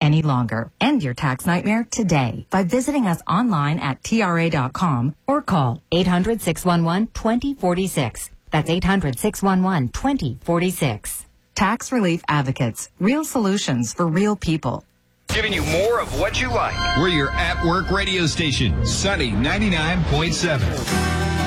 any longer. End your tax nightmare today by visiting us online at TRA.com or call 800-611-2046. That's 800-611-2046. Tax Relief Advocates. Real solutions for real people. Giving you more of what you like. We're your at-work radio station, Sunny 99.7.